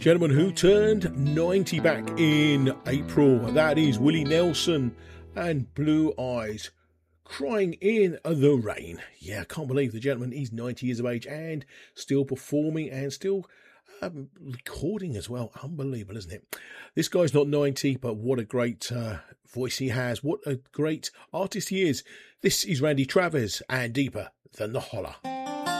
Gentleman who turned 90 back in April. That is Willie Nelson and Blue Eyes. Crying in the Rain. Yeah, I can't believe the gentleman, he's 90 years of age and still performing and still recording as well. Unbelievable, isn't it? This guy's not 90, but what a great voice he has. What a great artist he is. This is Randy Travers and Deeper Than the Holler.